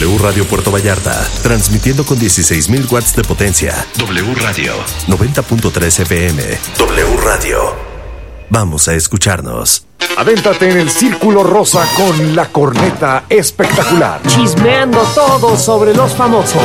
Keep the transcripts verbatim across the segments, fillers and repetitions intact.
W Radio Puerto Vallarta, transmitiendo con dieciséis mil watts de potencia. W Radio noventa punto tres F M. W Radio. Vamos a escucharnos. Adéntrate en el Círculo Rosa con la corneta espectacular. Chismeando todo sobre los famosos.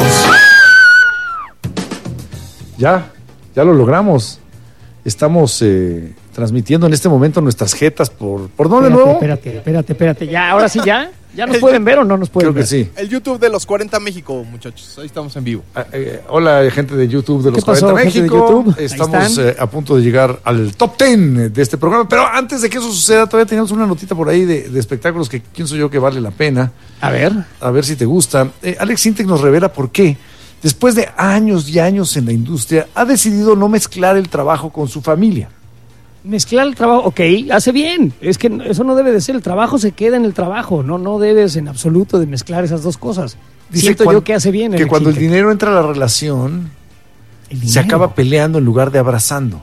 Ya, ya lo logramos. Estamos eh, transmitiendo en este momento nuestras jetas por... ¿Por dónde espérate, nuevo? Espérate, espérate, espérate. Ya, ahora sí, ya. ¿Ya nos pueden ver o no nos pueden Creo ver? que sí. El YouTube de los cuarenta México, muchachos. Ahí estamos en vivo. Ah, eh, hola, gente de YouTube de los ¿Qué pasó, cuarenta gente de México. YouTube? Ahí Estamos están. eh, a punto de llegar al top diez de este programa. Pero antes de que eso suceda, todavía tenemos una notita por ahí de, de espectáculos que pienso yo que vale la pena. A ver. A ver si te gusta. Eh, Alex Sintek nos revela por qué, después de años y años en la industria, ha decidido no mezclar el trabajo con su familia. Mezclar el trabajo, ok, hace bien. Es que eso no debe de ser. El trabajo se queda en el trabajo. No, no debes en absoluto de mezclar esas dos cosas. Dice Siento cuan- yo que hace bien. Que Alex cuando el Sintek. dinero entra a la relación, El se dinero. acaba peleando en lugar de abrazando.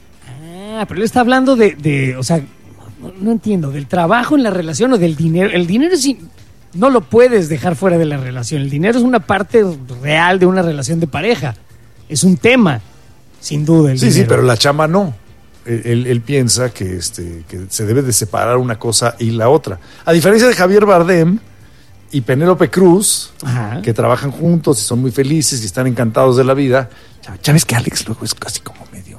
Ah, pero él está hablando de, de o sea, no, no entiendo, del trabajo en la relación o del dinero. El dinero es, in- no lo puedes dejar fuera de la relación. El dinero es una parte real de una relación de pareja. Es un tema, sin duda. El Sí, sí, dinero. pero la chama no. Él, él- él piensa que, este, que se debe de separar una cosa y la otra. A diferencia de Javier Bardem y Penélope Cruz, Ajá. que trabajan juntos y son muy felices y están encantados de la vida. Ya, ya ves que Alex luego es casi como medio...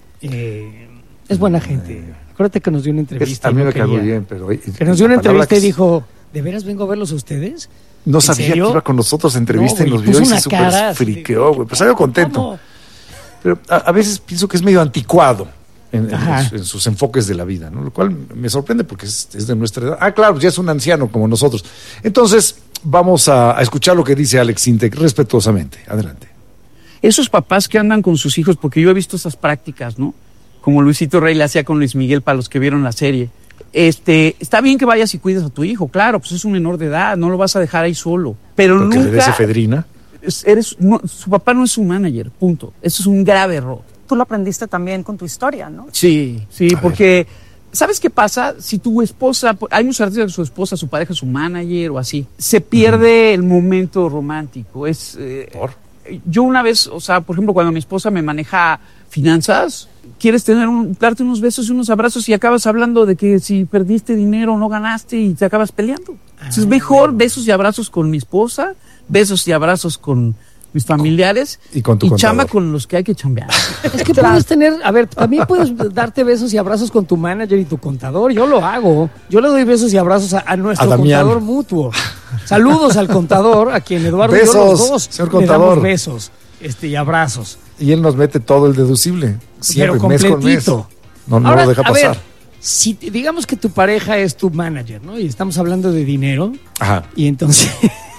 Eh, es buena gente. Acuérdate que nos dio una Es, entrevista. a mí y no me cayó quería. bien, pero... Que nos dio una la palabra entrevista y que- dijo, ¿de veras vengo a verlos a ustedes? No ¿En sabía serio? que iba con nosotros a entrevista No, y güey, nos vio puso y se una súper cara así de- friqueó, güey. Pues salió contento. ¿Cómo? Pero a, a veces pienso que es medio anticuado en, en Ajá. los- en sus enfoques de la vida, ¿no? Lo cual me sorprende porque es, es de nuestra edad. Ah, claro, ya es un anciano como nosotros. Entonces, vamos a, a escuchar lo que dice Alex Sintek respetuosamente. Adelante. Esos papás que andan con sus hijos, porque yo he visto esas prácticas, ¿no? Como Luisito Rey le hacía con Luis Miguel para los que vieron la serie. Este, está bien que vayas y cuides a tu hijo, claro, pues es un menor de edad, no lo vas a dejar ahí solo. Pero Porque le des nunca efedrina. es- eres, no, su papá no es su manager, punto. Eso es un grave error. Tú lo aprendiste también con tu historia, ¿no? Sí, sí, A porque ¿sabes qué pasa? Si tu esposa, hay muchos artistas que su esposa, su pareja, su manager o así, se pierde el momento romántico. Es eh, ¿Por? yo una vez, o sea, por ejemplo, cuando mi esposa me maneja finanzas, quieres tener un, darte unos besos y unos abrazos y acabas hablando de que si perdiste dinero o no ganaste y te acabas peleando. Entonces, mejor besos y abrazos con mi esposa, besos y abrazos con mis familiares Y con tu chamba contador. con los que hay que chambear. Es que puedes tener, a ver, también puedes darte besos y abrazos con tu manager y tu contador. Yo lo hago. Yo le doy besos y abrazos a, a nuestro A Damián. contador mutuo. Saludos al contador, a quien Eduardo y yo Besos, los dos señor le contador. damos besos este, y abrazos. Y él nos mete todo el deducible. Siempre, pero mes con mes. completito. No, no Ahora, lo deja a ver, pasar. si te- digamos que tu pareja es tu manager, ¿no? Y estamos hablando de dinero. Ajá. Y entonces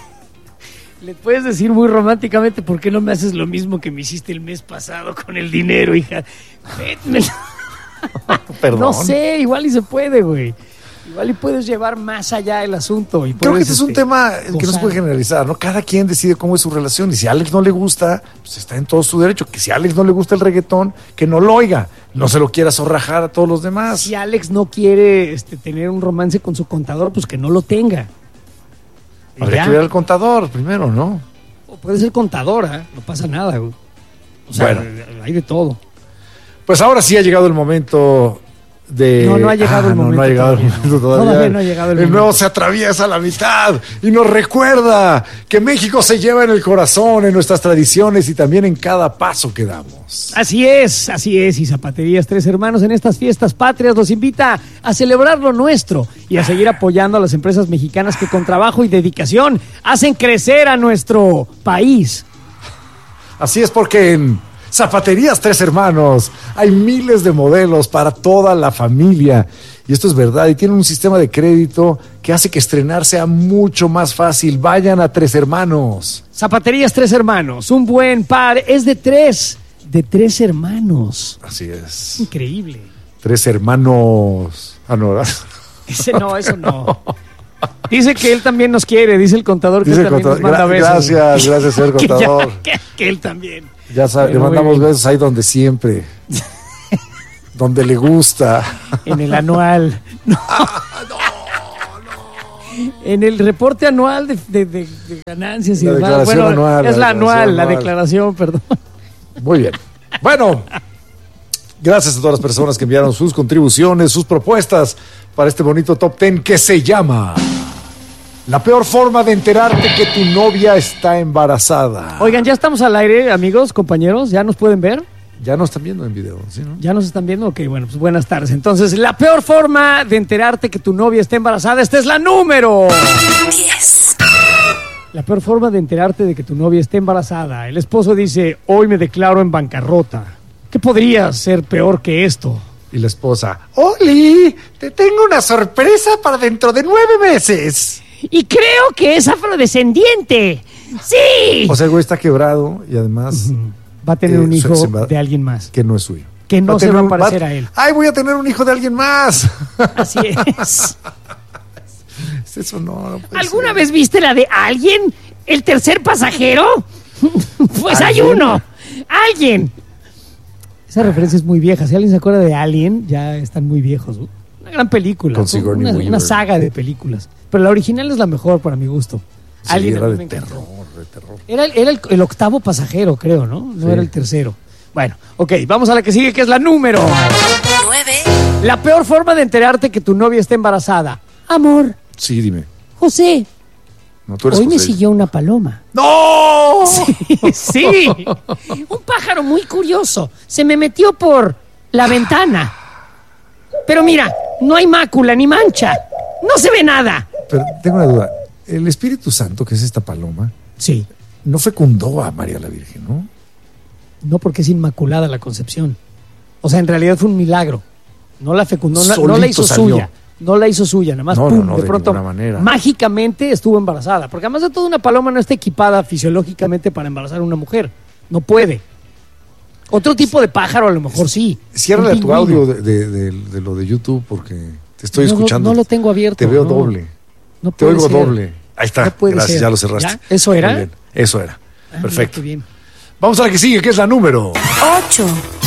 le puedes decir muy románticamente, ¿por qué no me haces lo mismo que me hiciste el mes pasado con el dinero, hija? Vétmelo. Perdón. No sé, igual y se puede, güey. Igual y puedes llevar más allá el asunto. Y Creo que puedes, este es un este, tema que no se gozar. puede generalizar, ¿no? Cada quien decide cómo es su relación. Y si a Alex no le gusta, pues está en todo su derecho. Que si a Alex no le gusta el reggaetón, que no lo oiga. No se lo quiera zorrajar a todos los demás. Si Alex no quiere este, tener un romance con su contador, pues que no lo tenga. Y Habría ya. que ver al contador primero, ¿no? O puede ser contadora, no pasa nada, güey. O sea, Bueno. hay de todo. Pues ahora sí ha llegado el momento de... No, no ha llegado el no, momento No ha llegado el todavía, momento no. todavía. Todavía no ha llegado el El nuevo momento. se atraviesa la mitad y nos recuerda que México se lleva en el corazón, en nuestras tradiciones y también en cada paso que damos. Así es, así es. Y Zapaterías Tres Hermanos en estas fiestas patrias los invita a celebrar lo nuestro y a seguir apoyando a las empresas mexicanas que con trabajo y dedicación hacen crecer a nuestro país. Así es, porque en Zapaterías Tres Hermanos hay miles de modelos para toda la familia. Y esto es verdad. Y tienen un sistema de crédito que hace que estrenar sea mucho más fácil. Vayan a Tres Hermanos. Zapaterías Tres Hermanos, un buen par es de tres, de tres hermanos. Así es. Increíble. Tres hermanos. Ah, no, ¿verdad? Ese no, eso no. Dice que él también nos quiere, dice el contador que Dice él el también contador. nos manda Gra- besos. gracias, gracias, señor Que ya- contador. que, que él también. Ya sabe, le Bueno, muy mandamos bien. besos ahí donde siempre. Donde le gusta. En el anual. No. En el reporte anual de, de, de, de ganancias y La demás. declaración Bueno, anual, es la la anual, declaración la anual. declaración, perdón. Muy bien. Bueno, gracias a todas las personas que enviaron sus contribuciones, sus propuestas para este bonito top ten que se llama La peor forma de enterarte que tu novia está embarazada. Oigan, ya estamos al aire, amigos, compañeros. ¿Ya nos pueden ver? Ya nos están viendo en video, ¿sí, no? ¿Ya nos están viendo? Ok, bueno, pues buenas tardes. Entonces, la peor forma de enterarte que tu novia está embarazada, esta es la número diez. La peor forma de enterarte de que tu novia está embarazada. El esposo dice, hoy me declaro en bancarrota. ¿Qué podría ser peor que esto? Y la esposa, Oli, te tengo una sorpresa para dentro de nueve meses. Y creo que es afrodescendiente. ¡Sí! O sea, el güey está quebrado y además Va a tener Eh, un hijo se- se va- de alguien más. que no es suyo. Que no se tener va a un- parecer a él. Ay, voy a tener un hijo de alguien más. Así es. Eso no, no puede ¿Alguna ser. vez viste la de alguien? ¿El tercer pasajero? Pues hay ¿Alguien? uno. ¡Alguien! Esa referencia es muy vieja. Si alguien se acuerda de Alien, ya están muy viejos. Una gran película. Con Sigourney una, Weaver. una saga de películas. Pero la original es la mejor para mi gusto. Sí, Alien a era mí de me encantó. terror, de terror. Era, el, era el, el octavo pasajero, creo, ¿no? No Sí. era el tercero. Bueno, ok, vamos a la que sigue, que es la número. nueve. La peor forma de enterarte que tu novia está embarazada. Amor, Sí, dime. José, No, tú eres hoy me José. siguió una paloma. ¡No! Sí, un pájaro muy curioso. Se me metió por la ventana. Pero mira, no hay mácula ni mancha. No se ve nada. Pero tengo una duda. El Espíritu Santo, que es esta paloma, Sí, no fecundó a María la Virgen, ¿no? no porque es inmaculada la concepción. O sea, en realidad fue un milagro. No la fecundó, no, la- no la Solito hizo salió. suya. No la hizo suya, nada más No, no, pum, no, de de pronto ninguna manera. mágicamente estuvo embarazada. Porque además de todo, una paloma no está equipada fisiológicamente para embarazar a una mujer. No puede. Otro tipo de pájaro a lo mejor sí. Ciérrale Un a tu pingüino. audio de, de- de- de lo de YouTube porque te estoy No, no, escuchando. no lo tengo abierto, Te veo no. doble. No Te puede oigo ser. doble. Ahí está. No puede Gracias, ser. ya lo cerraste. ¿Ya? ¿Eso era? Muy bien. Eso era. Ah, Perfecto. mira, qué bien. Vamos a la que sigue, que es la número. ocho.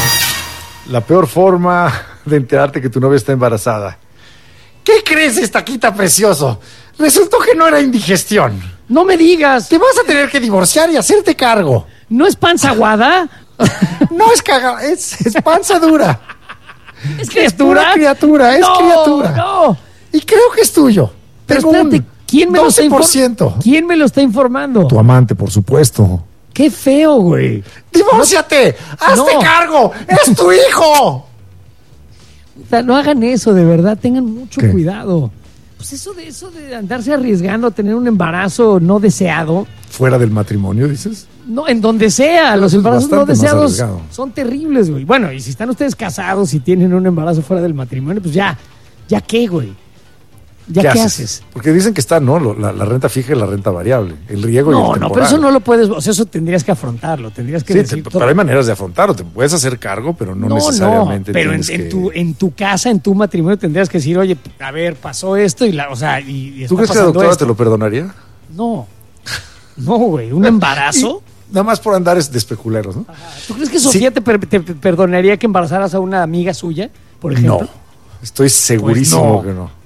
La peor forma de enterarte que tu novia está embarazada. ¿Qué crees, estaquita precioso? Resultó que no era indigestión. No me digas. Te vas a tener que divorciar y hacerte cargo. ¿No es panza aguada? No es caga, es, es panza dura. ¿Es Es criatura? pura criatura, es no, criatura. No, Y creo que es tuyo. pero Tengo espérate, un ¿quién me lo está doce por infor- ciento. ¿Quién me lo está informando? Tu amante, por supuesto. Qué feo, güey. ¡Divórciate! ¡Hazte No. cargo! ¡Es tu hijo! O sea, no hagan eso, de verdad, tengan mucho ¿Qué? cuidado. Pues eso de eso de andarse arriesgando a tener un embarazo no deseado, Fuera del matrimonio, dices. no, en donde sea, los eso es embarazos no bastante más deseados arriesgado. son terribles, güey. Bueno, y si están ustedes casados y tienen un embarazo fuera del matrimonio, pues ya, ¿ya qué, güey? ¿Ya qué, haces? Porque dicen que está, ¿no? Lo- La, la renta fija y la renta variable. El riego y el No, no, temporal. pero eso no lo puedes, o sea, eso tendrías que afrontarlo, tendrías que Sí, decir te- todo. pero hay maneras de afrontarlo. Te puedes hacer cargo, pero no, No, necesariamente no, pero en, tienes en que... tu, en tu casa, en tu matrimonio, tendrías que decir, oye, a ver, pasó esto y la, o sea, y, y ¿Tú está crees que la pasando doctora esto. te lo perdonaría? No, no, güey, un embarazo. Y nada más por andar es de especuleros, ¿no? ¿Tú crees que Sofía Sí. te, per- te perdonaría que embarazaras a una amiga suya, por ejemplo? No, estoy segurísimo Pues no. que no.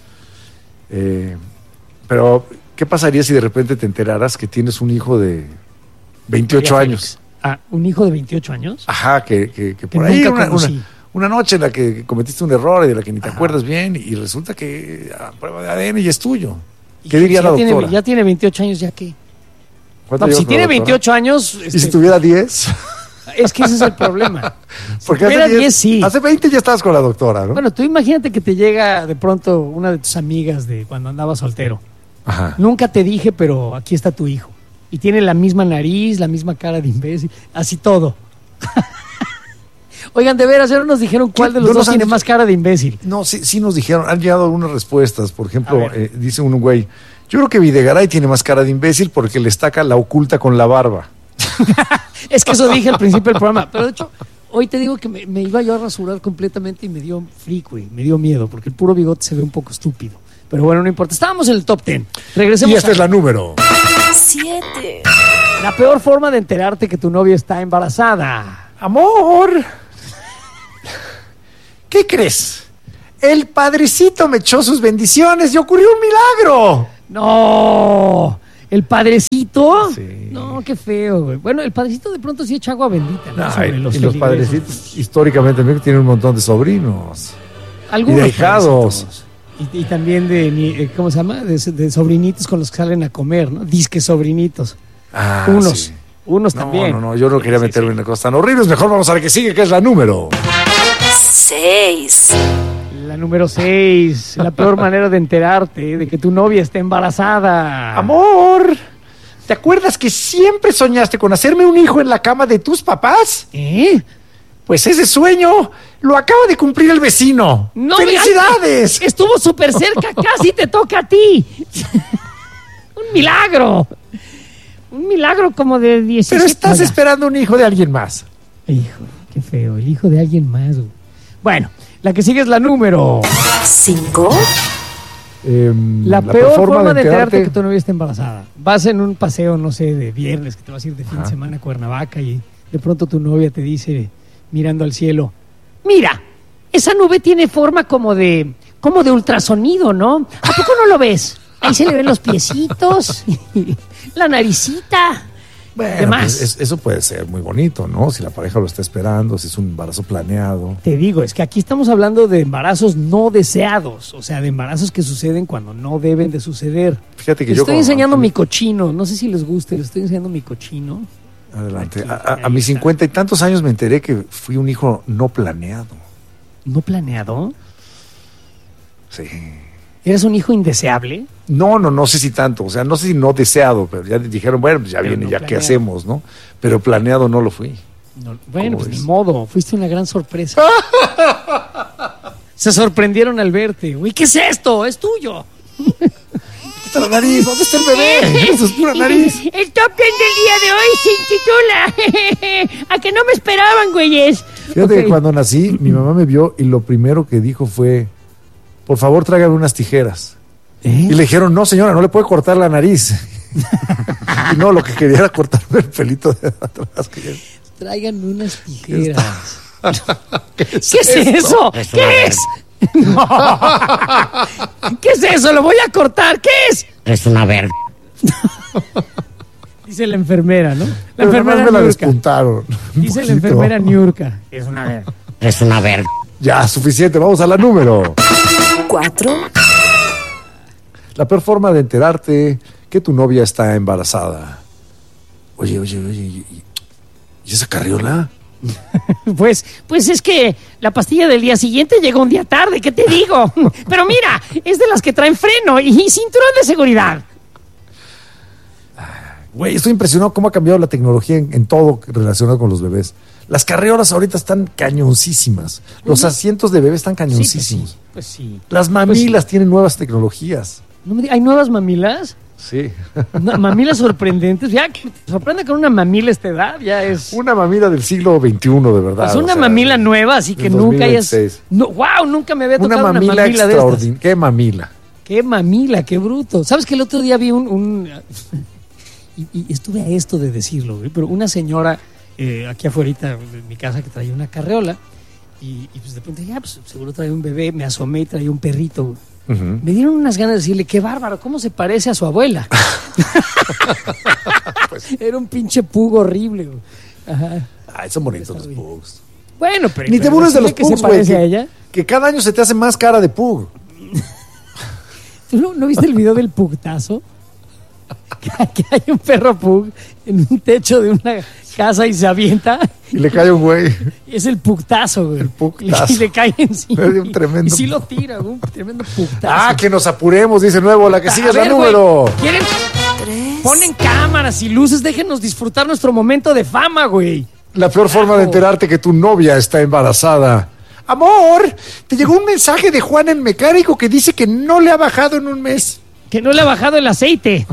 Eh, pero, ¿qué pasaría si de repente te enteraras que tienes un hijo de veintiocho María años? Félix. Ah, ¿un hijo de veintiocho años? Ajá, que, que, que por Que ahí nunca una, conocí. una, una noche en la que cometiste un error y de la que ni te acuerdas bien y resulta que a prueba de A D N ya es tuyo. ¿Y ¿Qué diría si la ya tiene- doctora? ya tiene veintiocho años, ¿ya qué? ¿Cuánto No, llevas si con la tiene doctora? veintiocho años, ¿Y este, si tuviera diez? es que ese es el problema. Si Porque tuviera hace diez, sí. Hace veinte ya estabas con la doctora, ¿no? Bueno, tú imagínate que te llega de pronto una de tus amigas de cuando andabas soltero. Ajá. Nunca te dije, pero aquí está tu hijo. Y tiene la misma nariz, la misma cara de imbécil, así todo. Oigan, de veras, ya no nos dijeron cuál de los No nos dos han tiene dicho- más cara de imbécil. No, sí, sí nos dijeron, han llegado algunas respuestas. Por A ejemplo, ver. eh, dice un güey, yo creo que Videgaray tiene más cara de imbécil porque le estaca la oculta con la barba. Es que eso dije al principio del programa. Pero de hecho, hoy te digo que me, me iba yo a rasurar completamente y me dio freak, güey. Me dio miedo porque el puro bigote se ve un poco estúpido. Pero bueno, no importa. Estábamos en el top ten. Regresemos Y esta a es la número. siete. la peor forma de enterarte que tu novia está embarazada. Amor, ¿qué crees? El padrecito me echó sus bendiciones y ocurrió un milagro. No, ¿el padrecito? Sí. No, qué feo, güey. Bueno, el padrecito de pronto sí echa agua bendita, ¿no? No, Sobre y los y los feligreses. padrecitos, históricamente, también tienen un montón de sobrinos. Algunos y de ahijados. padrecitos. Y, y también de, ni- ¿cómo se llama? De, de sobrinitos con los que salen a comer, ¿no? Disque sobrinitos. Ah, Unos, sí. unos No, también. no, no, yo no quería Sí, sí, meterme sí. en una cosa tan horrible. Mejor vamos a la que sigue, que es la número. seis. La número seis, la peor manera de enterarte de que tu novia está embarazada. Amor, ¿te acuerdas que siempre soñaste con hacerme un hijo en la cama de tus papás? ¿Eh? Pues ese sueño lo acaba de cumplir el vecino. No, ¡Felicidades! mira, estuvo súper cerca, casi te toca a ti. Un milagro. Un milagro como de diecisiete. Pero estás Oiga. esperando un hijo de alguien más. Hijo, qué feo, el hijo de alguien más. Güey. Bueno, la que sigue es la número. cinco. Em, La, peor forma, de enterarte que tu novia está embarazada. Vas en un paseo, no sé, de viernes, que te vas a ir de fin de semana a Cuernavaca y de pronto tu novia te dice, mirando al cielo, mira, esa nube tiene forma como de, como de ultrasonido, ¿no? ¿A poco no lo ves? Ahí se le ven los piecitos, la naricita. Bueno, ¿Qué más? pues, es- eso puede ser muy bonito, ¿no? Si la pareja lo está esperando, si es un embarazo planeado. Te digo, es que aquí estamos hablando de embarazos no deseados, o sea, de embarazos que suceden cuando no deben de suceder. Fíjate que Les yo... estoy como- enseñando mi cochino, no sé si les guste, les estoy enseñando mi cochino. Adelante. Aquí, A, a- a ahí mis está. cincuenta y tantos años me enteré que fui un hijo no planeado. ¿No planeado? Sí. ¿Eres un hijo indeseable? No, no, no sé si tanto. O sea, no sé si no deseado, pero ya dijeron, bueno, pues ya Pero viene, no ya qué planeado. hacemos, ¿no? Pero planeado no lo fui. No, bueno, pues ves? ni modo, fuiste una gran sorpresa. Se sorprendieron al verte. Güey, ¿qué es esto? Es tuyo. ¿Dónde está la nariz? ¿Dónde está el bebé? Eso es pura nariz. El top ten del día de hoy se intitula A que no me esperaban, güeyes. Fíjate Ok. que cuando nací, mi mamá me vio y lo primero que dijo fue, por favor, tráigame unas tijeras. ¿Eh? Y le dijeron, no, señora, no le puede cortar la nariz. Y no, lo que quería era cortarme el pelito de atrás. que- Tráiganme unas tijeras. ¿Qué ¿Qué es eso? ¿Qué es? No. ¿Qué es eso? Lo voy a cortar. ¿Qué es? Es una verga. Dice la enfermera, ¿no? La Pero nada más enfermera me la Niurka. despuntaron. Un Dice la poquito. enfermera Niurka. Es una verga. Es una verga. Ya, suficiente, vamos a la número. cuatro. La peor forma de enterarte que tu novia está embarazada. Oye, oye, oye, ¿y, y esa carriola? Pues, pues es que la pastilla del día siguiente llegó un día tarde, ¿qué te digo? Pero mira, es de las que traen freno y cinturón de seguridad. Güey, estoy impresionado cómo ha cambiado la tecnología en, en todo relacionado con los bebés. Las carriolas ahorita están cañoncísimas. Los asientos de bebé están cañoncísimos. Pues sí. Las mamilas tienen nuevas tecnologías. No me digas, ¿hay nuevas mamilas? Sí. No, mamilas sorprendentes. Ya que te sorprende con una mamila a esta edad, ya es. Una mamila del siglo veintiuno, de verdad. Pues una o sea, mamila nueva, así que del nunca hayas. dos mil veintiséis. No, wow, nunca me había Una tocado una mamila, mamila, de estas. extraordinaria. ¿Qué mamila? Qué mamila, qué bruto. ¿Sabes que el otro día vi un... un- y, y estuve a esto de decirlo, güey, pero una señora eh, aquí afuera de mi casa que traía una carreola y, y pues de pronto dije, ah, pues seguro trae un bebé, me asomé y traía un perrito. Güey. Ujú. Me dieron unas ganas de decirle, qué bárbaro, ¿cómo se parece a su abuela? Era un pinche pug horrible. Güey. Ajá. Ay, son bonitos los Está bien. pugs. Bueno, pero... Ni te pero burles de decirle los que pugs, se güey. parece Que, a ella. que cada año se te hace más cara de pug. ¿Tú no, no viste el video del pugtazo? Que, que hay un perro pug en un techo de una casa y se avienta. Y le cae un güey. Y es el pugtazo, güey. El pugtazo. Y le cae encima. Es un tremendo Y sí lo pug. tira, güey. Un tremendo pugtazo. Ah, que nos apuremos, dice nuevo. La que sigue A es la ver, güey, número. ¿quieren? tres. Ponen cámaras y luces. Déjenos disfrutar nuestro momento de fama, güey. La peor forma de enterarte que tu novia está embarazada. Amor, te llegó un mensaje de Juan el mecánico que dice que no le ha bajado en un mes. Que no le ha bajado el aceite.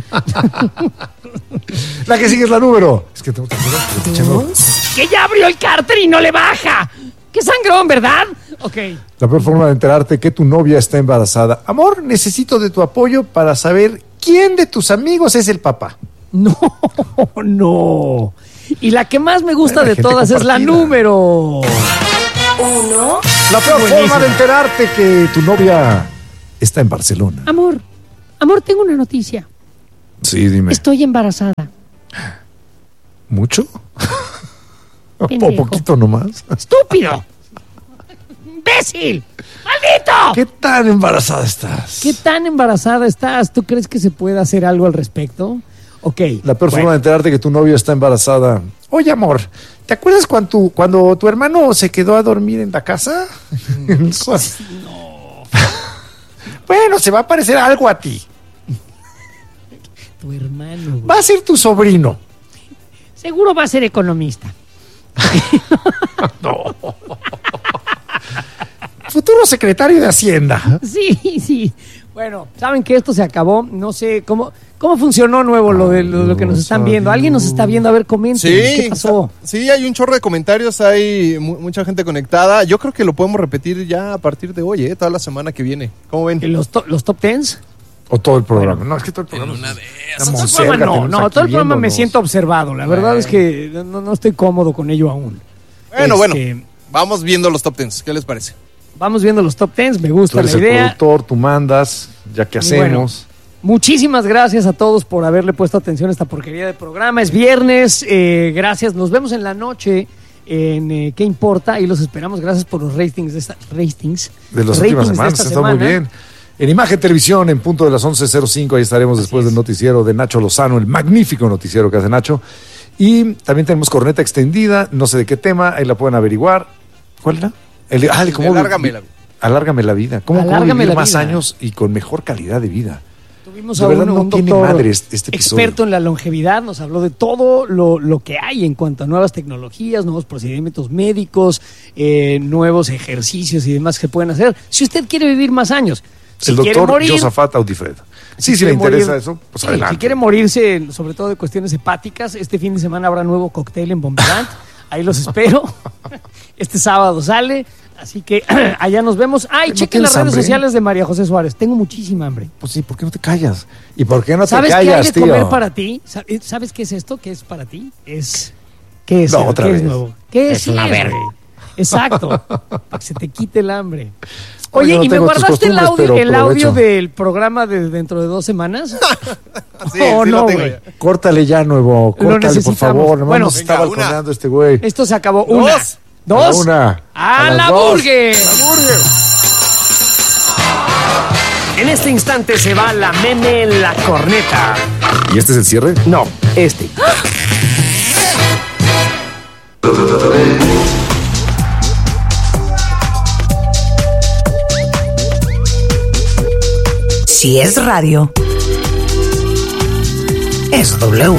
La que sigue es la número. Es que tengo que estoy echando- Que ya abrió el cárter y no le baja. Qué sangrón, ¿verdad? Ok. La peor forma de enterarte que tu novia está embarazada. Amor, necesito de tu apoyo para saber quién de tus amigos es el papá. No, no. Y la que más me gusta Bueno, de gente todas es la compartida. número. uno. La peor Buenísimo. forma de enterarte que tu novia está en Barcelona. Amor, amor, tengo una noticia. Sí, dime. Estoy embarazada. ¿Mucho? ¿O Pendejo. poquito nomás? ¡Estúpido! ¡Imbécil! ¡Maldito! ¿Qué tan embarazada estás? ¿Qué tan embarazada estás? ¿Tú crees que se puede hacer algo al respecto? Ok. La peor bueno, forma de enterarte que tu novia está embarazada. Oye, amor, ¿te acuerdas cuando tu, cuando tu hermano se quedó a dormir en la casa? No. Bueno, se va a parecer algo a ti. Tu hermano. güey. Va a ser tu sobrino. Seguro va a ser economista. No. Futuro secretario de Hacienda. Sí, sí. Bueno, saben que esto se acabó. No sé cómo, cómo funcionó nuevo lo de lo, lo que nos están viendo. ¿Alguien nos está viendo? A ver, comenten. ¿Qué pasó? Sí, hay un chorro de comentarios, hay mu- mucha gente conectada. Yo creo que lo podemos repetir ya a partir de hoy, ¿eh? Toda la semana que viene. ¿Cómo ven? ¿Los, to- los top tens? O todo el programa. No, es que todo el programa. En una es- de la esas. Todo el monserga programa no, tenemos no, aquí todo el programa me viéndonos. siento observado. La verdad Bueno. es que no, no estoy cómodo con ello aún. Bueno, Este, bueno. Vamos viendo los top tens. ¿Qué les parece? Vamos viendo los top tens, me Tú gusta eres la el idea. productor, tú mandas, ya que Y bueno, hacemos. Muchísimas gracias a todos por haberle puesto atención a esta porquería de programa. Es viernes, eh, gracias. Nos vemos en la noche en eh, ¿Qué importa? Y los esperamos. Gracias por los ratings de esta ratings De las ratings últimas de semanas, esta está muy semana. bien. En Imagen Televisión, en punto de las once cero cinco, ahí estaremos después del noticiero de Nacho Lozano, el magnífico noticiero que hace Nacho. Y también tenemos corneta extendida, no sé de qué tema, ahí la pueden averiguar. ¿Cuál era? El, ah, el cómo Alárgame vi- la- Alárgame la vida. ¿Cómo, cómo Alárgame vivir la más vida. años y con mejor calidad de vida? Tuvimos De a verdad un, no un tiene doctor madre este- este episodio. experto en la longevidad, nos habló de todo lo, lo que hay en cuanto a nuevas tecnologías, nuevos procedimientos médicos, eh, nuevos ejercicios y demás que pueden hacer. Si usted quiere vivir más años, si el quiere doctor morir, Josafat Audifred. Sí, si si le quiere interesa morir- eso, pues sí, adelante. Si quiere morirse, sobre todo de cuestiones hepáticas, este fin de semana habrá nuevo cóctel en Bomberant. Ahí los espero. Este sábado sale. Así que allá nos vemos. Ay, ¿No chequen las tienes redes hambre? sociales de María José Suárez. Tengo muchísima hambre. Pues sí, ¿por qué no te callas? ¿Y por qué no te ¿Sabes qué hay callas, de tío? comer para ti? Sa- ¿Sabes qué es esto? ¿Qué es para ti? Es... ¿Qué es? No, ¿Qué otra es vez. nuevo? ¿Qué es? Es la Sí, verga. güey. Exacto. Para que se te quite el hambre. Oye, Oye, no ¿y me tengo tus guardaste el costumbres, audio, pero el audio aprovecho. del programa de dentro de dos semanas? Sí, Oh, sí no, lo tengo güey. ya. Córtale ya, nuevo. Córtale, por necesitamos. favor. Nomás Bueno, nos está venga, una. balconeando este güey. Esto se acabó. Una. Dos. Dos. A la una. A, A las la dos. burger. En este instante se va la meme la corneta. ¿Y este es el cierre? No, este. Si es radio, es W.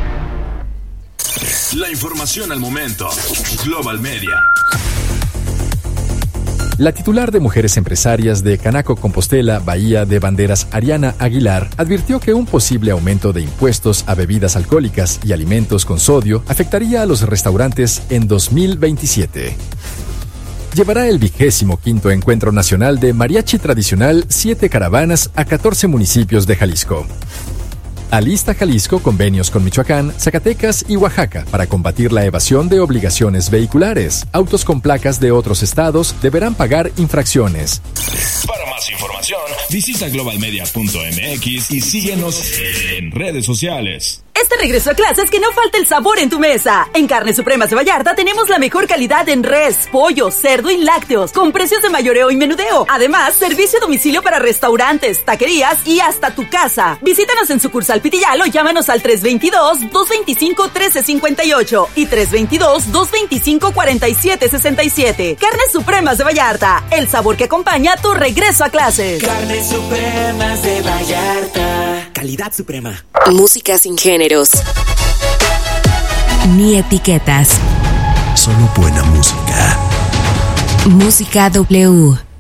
La información al momento. Global Media. La titular de Mujeres Empresarias de Canaco Compostela, Bahía de Banderas, Ariana Aguilar, advirtió que un posible aumento de impuestos a bebidas alcohólicas y alimentos con sodio afectaría a los restaurantes en dos mil veintisiete. Llevará el vigésimo quinto Encuentro Nacional de Mariachi Tradicional siete caravanas a catorce municipios de Jalisco. Alista Jalisco convenios con Michoacán, Zacatecas y Oaxaca para combatir la evasión de obligaciones vehiculares. Autos con placas de otros estados deberán pagar infracciones. Para más información, visita global media punto m x y síguenos en redes sociales. Este regreso a clases, que no falte el sabor en tu mesa. En Carnes Supremas de Vallarta tenemos la mejor calidad en res, pollo, cerdo y lácteos, con precios de mayoreo y menudeo. Además, servicio a domicilio para restaurantes, taquerías y hasta tu casa. Visítanos en sucursal Pitillal o llámanos al tres dos dos, dos dos cinco, uno tres cinco ocho y tres dos dos, dos dos cinco, cuatro siete seis siete. Carnes Supremas de Vallarta, el sabor que acompaña tu regreso a clases. Carnes Supremas de Vallarta. Calidad suprema. Música sin géneros, ni etiquetas. Solo buena música. Música W.